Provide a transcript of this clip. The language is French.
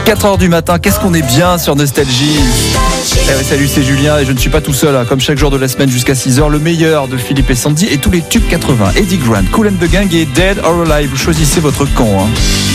4h du matin, qu'est-ce qu'on est bien sur Nostalgie. Eh ouais, salut, c'est Julien et je ne suis pas tout seul, comme chaque jour de la semaine jusqu'à 6h, le meilleur de Philippe et Sandy et tous les tubes 80. Eddie Grant, Kool and the Gang et Dead or Alive, choisissez votre camp.